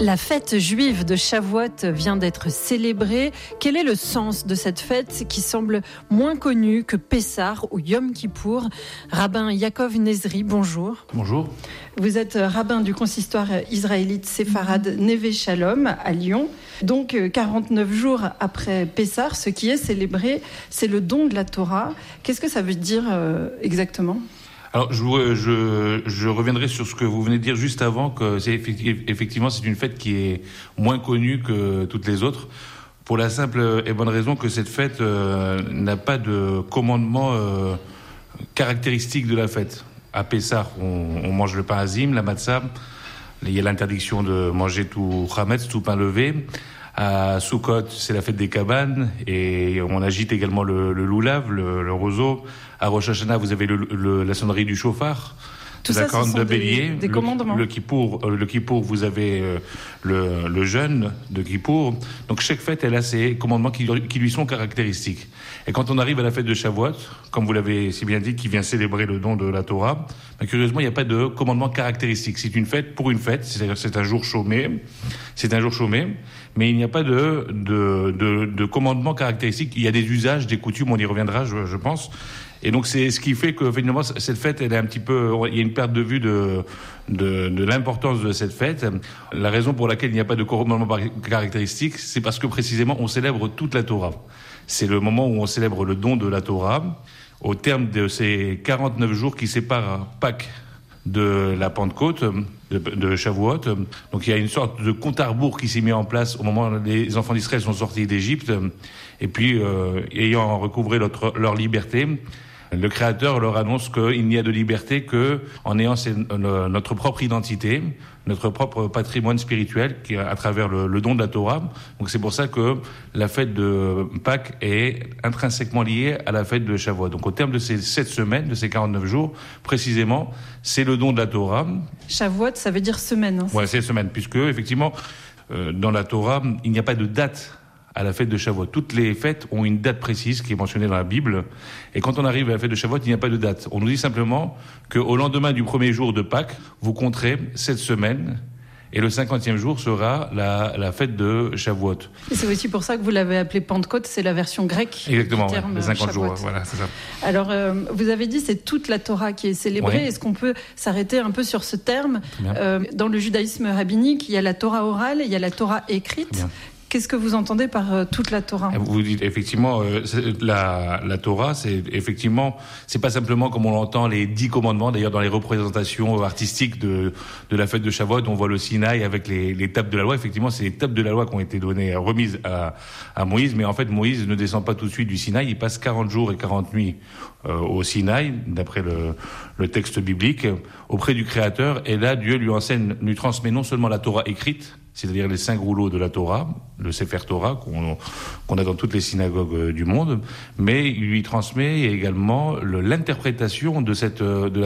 La fête juive de Shavuot vient d'être célébrée. Quel est le sens de cette fête qui semble moins connue que Pessah ou Yom Kippour? Rabbin Yaakov Nezri, bonjour. Bonjour. Vous êtes rabbin du consistoire israélite séfarade Neve Shalom à Lyon. Donc 49 jours après Pessah, ce qui est célébré, c'est le don de la Torah. Qu'est-ce que ça veut dire exactement ? Alors, je reviendrai sur ce que vous venez de dire juste avant, que effectivement, c'est une fête qui est moins connue que toutes les autres, pour la simple et bonne raison que cette fête n'a pas de commandement caractéristique de la fête. À Pessah, on mange le pain azim, la matzah, il y a l'interdiction de manger tout chametz, tout pain levé. À Sukkot, c'est la fête des cabanes et on agite également le loulav, le roseau. À Rosh Hashanah, vous avez la sonnerie du chauffard. Tout ça, ce sont de bélier, des commandements. Le Kippour, vous avez le jeûne de Kippour. Donc chaque fête, elle a ses commandements qui lui sont caractéristiques. Et quand on arrive à la fête de Shavuot, comme vous l'avez si bien dit, qui vient célébrer le don de la Torah, curieusement, il n'y a pas de commandement caractéristique. C'est une fête pour une fête, c'est-à-dire c'est un jour chômé, mais il n'y a pas de commandement caractéristique. Il y a des usages, des coutumes, on y reviendra, je pense. Et donc c'est ce qui fait que finalement cette fête, elle est un petit peu, il y a une perte de vue de l'importance de cette fête. La raison pour laquelle il n'y a pas de commandement caractéristique, c'est parce que précisément on célèbre toute la Torah. C'est le moment où on célèbre le don de la Torah au terme de ces 49 jours qui séparent Pâques de la Pentecôte, de Shavuot. Donc il y a une sorte de compte à rebours qui s'est mis en place au moment où les enfants d'Israël sont sortis d'Égypte. Et puis, ayant recouvré leur liberté, le Créateur leur annonce qu'il n'y a de liberté qu'en ayant notre propre identité, notre propre patrimoine spirituel, qui à travers le don de la Torah. Donc c'est pour ça que la fête de Pâques est intrinsèquement liée à la fête de Shavuot. Donc au terme de ces 7 semaines, de ces 49 jours, précisément, c'est le don de la Torah. Shavuot, ça veut dire semaine. Hein, ouais, c'est semaine, puisque effectivement, dans la Torah, il n'y a pas de date à la fête de Shavuot. Toutes les fêtes ont une date précise qui est mentionnée dans la Bible. Et quand on arrive à la fête de Shavuot, il n'y a pas de date. On nous dit simplement qu'au lendemain du premier jour de Pâques, vous compterez 7 semaines. Et le 50e jour sera la fête de Shavuot. Et c'est aussi pour ça que vous l'avez appelé Pentecôte, c'est la version grecque. Exactement, du terme les 50 Shavuot. jours, voilà, c'est ça. Alors, vous avez dit c'est toute la Torah qui est célébrée. Oui. Est-ce qu'on peut s'arrêter un peu sur ce terme ? Dans le judaïsme rabbinique, il y a la Torah orale, il y a la Torah écrite. Qu'est-ce que vous entendez par toute la Torah ? Vous dites effectivement, la Torah, c'est pas simplement comme on l'entend les 10 commandements. D'ailleurs, dans les représentations artistiques de la fête de Shavuot, on voit le Sinaï avec les tables de la loi. Effectivement, c'est les tables de la loi qui ont été remises à Moïse. Mais en fait, Moïse ne descend pas tout de suite du Sinaï. Il passe 40 jours et 40 nuits au Sinaï, d'après le texte biblique, auprès du Créateur. Et là, Dieu lui transmet non seulement la Torah écrite, c'est-à-dire les 5 rouleaux de la Torah, le Sefer Torah qu'on a dans toutes les synagogues du monde, mais il lui transmet également l'interprétation de la